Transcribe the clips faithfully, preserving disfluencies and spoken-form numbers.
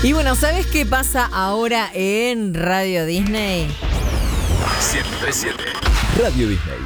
Y bueno, ¿sabes qué pasa ahora en Radio Disney? siete siete Radio Disney.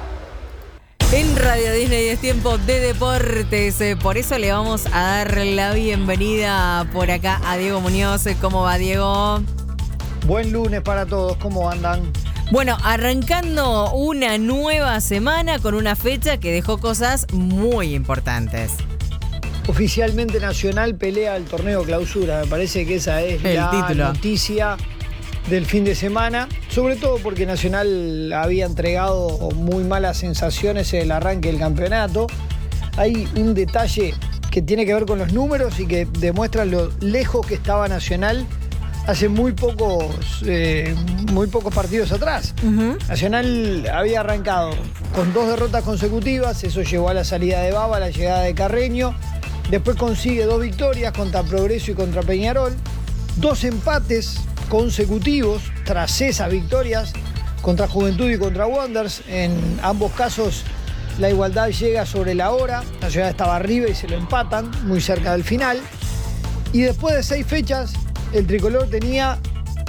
En Radio Disney es tiempo de deportes, eh, por eso le vamos a dar la bienvenida por acá a Diego Muñoz. ¿Cómo va, Diego? Buen lunes para todos, ¿cómo andan? Bueno, arrancando una nueva semana con una fecha que dejó cosas muy importantes. Oficialmente Nacional pelea el torneo Clausura, me parece que esa es el la título. noticia del fin de semana, sobre todo porque Nacional había entregado muy malas sensaciones en el arranque del campeonato. Hay un detalle que tiene que ver con los números y que demuestra lo lejos que estaba Nacional hace muy pocos, eh, muy pocos partidos atrás. Uh-huh. Nacional había arrancado con dos derrotas consecutivas, eso llevó a la salida de Baba, a la llegada de Carreño. Después consigue dos victorias contra Progreso y contra Peñarol, dos empates consecutivos tras esas victorias contra Juventud y contra Wanderers. En ambos casos la igualdad llega sobre la hora, Nacional estaba arriba y se lo empatan muy cerca del final. Y después de seis fechas, el tricolor tenía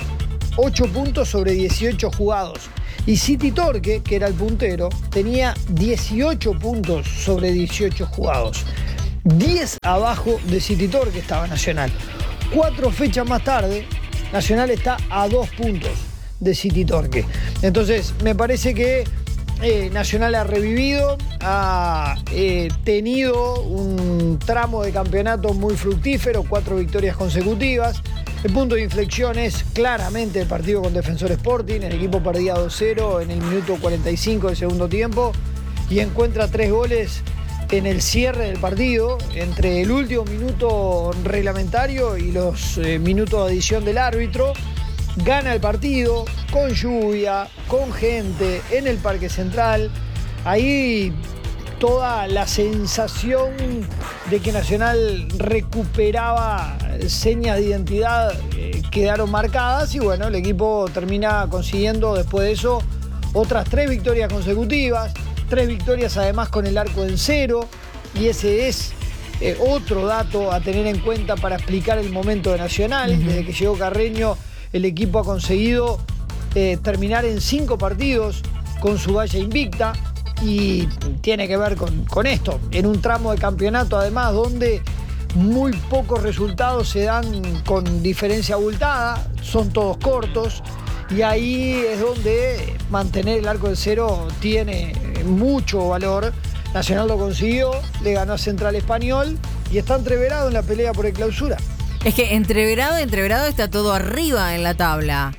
ocho puntos sobre dieciocho jugados. Y City Torque, que era el puntero, tenía dieciocho puntos sobre dieciocho jugados. diez abajo de City Torque estaba Nacional. Cuatro fechas más tarde, Nacional está a dos puntos de City Torque. Entonces, me parece que eh, Nacional ha revivido, ha eh, tenido un tramo de campeonato muy fructífero, cuatro victorias consecutivas. El punto de inflexión es claramente el partido con Defensor Sporting. El equipo perdía dos cero en el minuto cuarenta y cinco del segundo tiempo y encuentra tres goles en el cierre del partido, entre el último minuto reglamentario y los eh, minutos de adición del árbitro. Gana el partido con lluvia, con gente, en el Parque Central. Ahí toda la sensación de que Nacional recuperaba señas de identidad eh, quedaron marcadas y bueno, el equipo termina consiguiendo después de eso otras tres victorias consecutivas. Tres victorias además con el arco en cero, y ese es eh, otro dato a tener en cuenta para explicar el momento de Nacional. Uh-huh. Desde que llegó Carreño, el equipo ha conseguido eh, terminar en cinco partidos con su valla invicta, y tiene que ver con, con esto, en un tramo de campeonato además donde muy pocos resultados se dan con diferencia abultada, son todos cortos. Y ahí es donde mantener el arco en cero tiene mucho valor. Nacional lo consiguió, le ganó a Central Español y está entreverado en la pelea por el Clausura. Es que entreverado, entreverado está todo arriba en la tabla.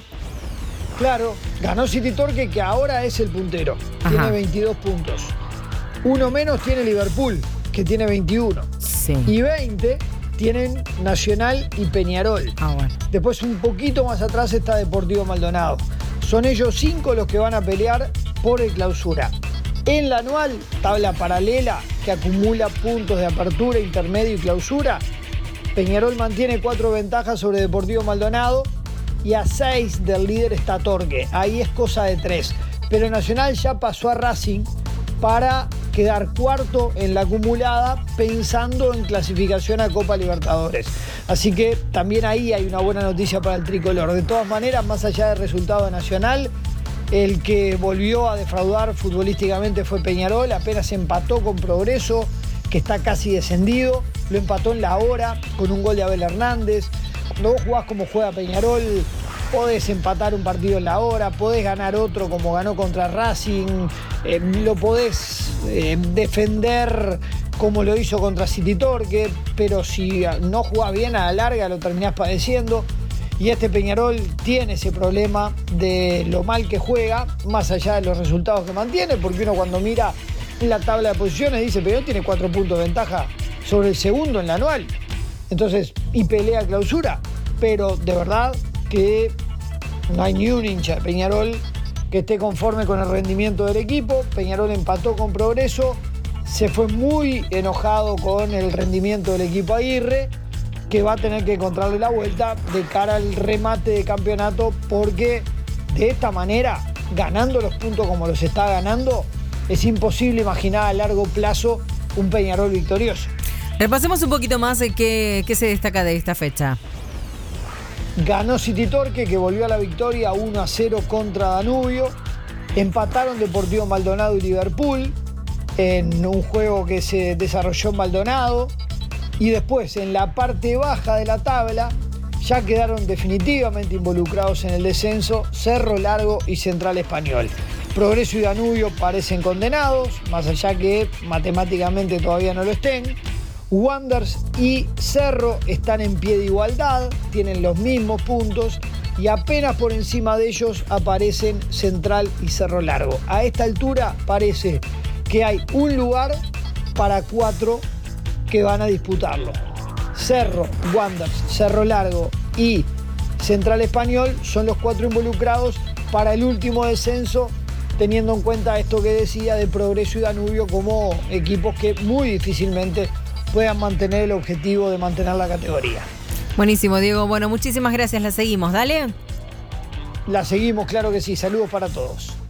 Claro, ganó City Torque, que ahora es el puntero. Ajá. Tiene veintidós puntos. Uno menos tiene Liverpool, que tiene veintiuno. Sí. Y veinte tienen Nacional y Peñarol. Ah, bueno. Después, un poquito más atrás, está Deportivo Maldonado. Son ellos cinco los que van a pelear por el Clausura. En la anual, tabla paralela que acumula puntos de apertura, intermedio y clausura, Peñarol mantiene cuatro ventajas sobre Deportivo Maldonado y a seis del líder está Torque. Ahí es cosa de tres. Pero Nacional ya pasó a Racing para quedar cuarto en la acumulada, pensando en clasificación a Copa Libertadores. Así que también ahí hay una buena noticia para el tricolor. De todas maneras, más allá del resultado de Nacional, el que volvió a defraudar futbolísticamente fue Peñarol. Apenas empató con Progreso, que está casi descendido. Lo empató en la hora con un gol de Abel Hernández. Cuando vos jugás como juega Peñarol, podés empatar un partido en la hora, podés ganar otro como ganó contra Racing, eh, lo podés eh, defender como lo hizo contra City Torque, pero si no jugás bien a la larga lo terminás padeciendo. Y este Peñarol tiene ese problema de lo mal que juega, más allá de los resultados que mantiene, porque uno cuando mira la tabla de posiciones dice, Peñarol tiene cuatro puntos de ventaja sobre el segundo en la anual. Entonces, y pelea Clausura, pero de verdad que no hay ni un hincha de Peñarol que esté conforme con el rendimiento del equipo. Peñarol empató con Progreso, se fue muy enojado con el rendimiento del equipo Aguirre, que va a tener que encontrarle la vuelta de cara al remate de campeonato, porque de esta manera, ganando los puntos como los está ganando, es imposible imaginar a largo plazo un Peñarol victorioso. Repasemos un poquito más qué, qué se destaca de esta fecha. Ganó City Torque, que volvió a la victoria uno a cero contra Danubio. Empataron Deportivo Maldonado y Liverpool en un juego que se desarrolló en Maldonado. Y después, en la parte baja de la tabla, ya quedaron definitivamente involucrados en el descenso Cerro Largo y Central Español. Progreso y Danubio parecen condenados, más allá que matemáticamente todavía no lo estén. Wanderers y Cerro están en pie de igualdad, tienen los mismos puntos y apenas por encima de ellos aparecen Central y Cerro Largo. A esta altura parece que hay un lugar para cuatro que van a disputarlo. Cerro, Wanderers, Cerro Largo y Central Español son los cuatro involucrados para el último descenso, teniendo en cuenta esto que decía de Progreso y Danubio como equipos que muy difícilmente puedan mantener el objetivo de mantener la categoría. Buenísimo, Diego. Bueno, muchísimas gracias. La seguimos. Dale. La seguimos, claro que sí. Saludos para todos.